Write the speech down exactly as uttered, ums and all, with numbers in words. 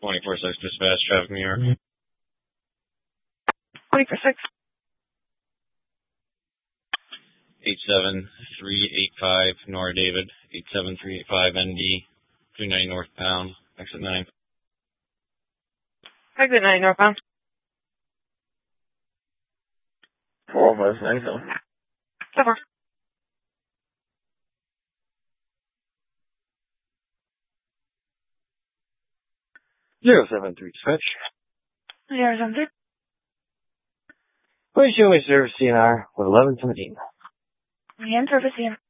twenty-four six dispatch, traffic New York. twenty-four six. eight seven three eight five, Nora David, eight seven three eight five N D, two ninety northbound, exit nine. Exit nine northbound. Four of us, nine seven. So far. Zero seven three dispatch. Zero seven three. Please show me service C N R with eleven seventeen. And service here.